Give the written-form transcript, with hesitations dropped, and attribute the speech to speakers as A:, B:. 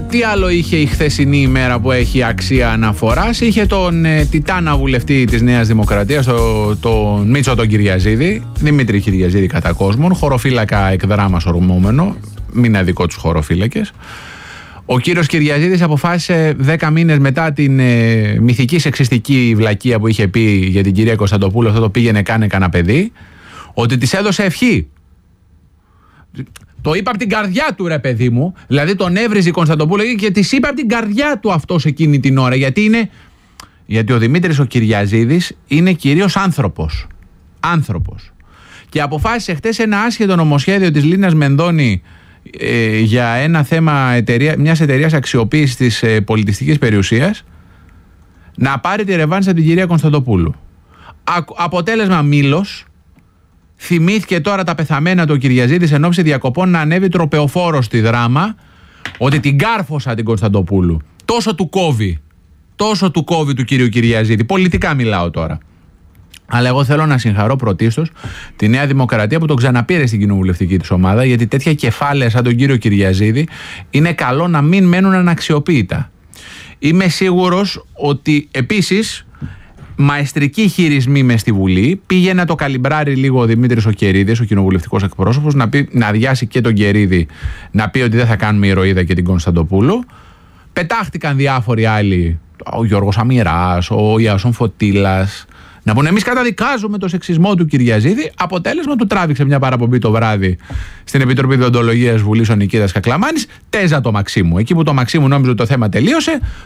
A: Τι άλλο είχε η χθεσινή ημέρα που έχει αξία αναφοράς? Είχε τον τιτάνα βουλευτή της Νέας Δημοκρατίας, τον Μίτσο τον Κυριαζίδη, Δημήτρη Κυριαζίδη κατά κόσμον, χωροφύλακα εκ δράμας ορμόμενο, μην είναι δικό τους χωροφύλακες. Ο κύριος Κυριαζίδης αποφάσισε 10 μήνες μετά την μυθική σεξιστική βλακεία που είχε πει για την κυρία Κωνσταντοπούλου, αυτό το πήγαινε κάνε κανένα παιδί, ότι της έδωσε ευχή. Το είπα από την καρδιά του, ρε παιδί μου. Δηλαδή τον έβριζε η Κωνσταντοπούλου και της είπε από την καρδιά του αυτό εκείνη την ώρα. Γιατί ο Δημήτρης ο Κυριαζίδης είναι κυρίως άνθρωπος. Άνθρωπος. Και αποφάσισε χτες ένα άσχετο νομοσχέδιο της Λίνας Μενδώνη για ένα θέμα μιας εταιρείας αξιοποίησης της πολιτιστικής περιουσίας να πάρει τη ρεβάνς από την κυρία Κωνσταντοπούλου. Αποτέλεσμα μήλος. Θυμήθηκε τώρα τα πεθαμένα του Κυριαζίδης εν ώψη διακοπών να ανέβει τροπεοφόρο στη δράμα ότι την κάρφωσα την Κωνσταντοπούλου. Τόσο του κόβει του κύριου Κυριαζίδη. Πολιτικά μιλάω τώρα. Αλλά εγώ θέλω να συγχαρώ πρωτίστως τη Νέα Δημοκρατία που τον ξαναπήρε στην κοινοβουλευτική της ομάδα, γιατί τέτοια κεφάλαια σαν τον κύριο Κυριαζίδη είναι καλό να μην μένουν αναξιοποίητα. Είμαι σίγουρος ότι επίσης μαεστρικοί χειρισμοί μες στη Βουλή. Πήγε να το καλυμπράρει λίγο ο Δημήτρης ο Κερίδης, ο κοινοβουλευτικός εκπρόσωπος, να αδειάσει και τον Κερίδη, να πει ότι δεν θα κάνουμε ηρωίδα και την Κωνσταντοπούλου. Πετάχτηκαν διάφοροι άλλοι, ο Γιώργος Αμυράς, ο Ιάσον Φωτήλας, να πούνε εμείς καταδικάζουμε το σεξισμό του Κυριαζίδη. Αποτέλεσμα του τράβηξε μια παραπομπή το βράδυ στην Επιτροπή Διοντολογίας Βουλής ο Νικήτας Κακλαμάνης. Τέζα το Μαξίμου. Εκεί που το Μαξίμου νόμιζε ότι το θέμα τελείωσε,